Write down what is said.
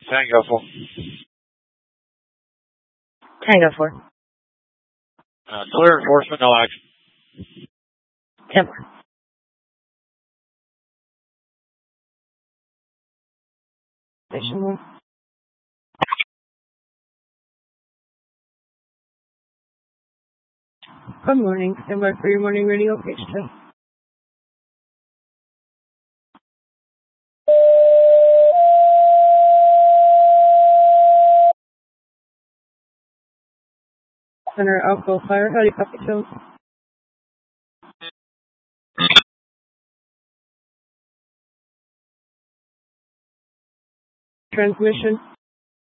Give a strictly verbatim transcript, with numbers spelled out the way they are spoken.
Tango four. Tango four. Uh, clear enforcement, no action. ten four. Station one. Good morning. Stand by for your morning radio, page two. Center Alcohol Fire, how do you copy two? Transmission.